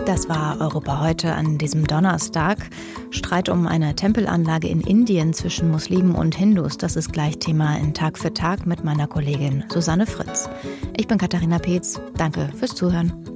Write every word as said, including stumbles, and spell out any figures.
Das war Europa heute an diesem Donnerstag. Streit um eine Tempelanlage in Indien zwischen Muslimen und Hindus, das ist gleich Thema in Tag für Tag mit meiner Kollegin Susanne Fritz. Ich bin Katharina Peetz. Danke fürs Zuhören.